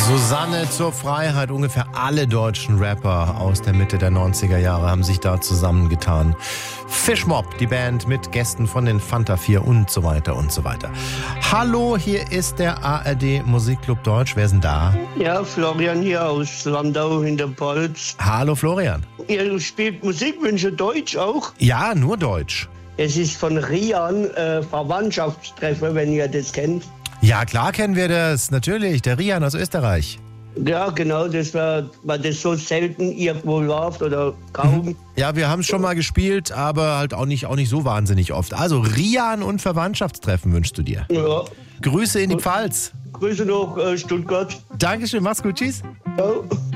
Susanne zur Freiheit. Ungefähr alle deutschen Rapper aus der Mitte der 90er Jahre haben sich da zusammengetan. Fischmob, die Band mit Gästen von den Fanta 4 und so weiter und so weiter. Hallo, hier ist der ARD Musikclub Deutsch. Wer ist denn da? Ja, Florian hier aus Landau in der Pfalz. Hallo Florian. Ihr spielt Musikwünsche Deutsch auch? Ja, nur Deutsch. Es ist von Rian, Verwandtschaftstreffer, wenn ihr das kennt. Ja, klar kennen wir das, natürlich. Der Rian aus Österreich. Ja, genau, das war, weil das so selten irgendwo läuft oder kaum. Ja, wir haben es schon mal gespielt, aber halt auch nicht so wahnsinnig oft. Also Rian und Verwandtschaftstreffen wünschst du dir. Ja. Grüße in die Pfalz. Grüße nach Stuttgart. Dankeschön, mach's gut, tschüss. Ciao.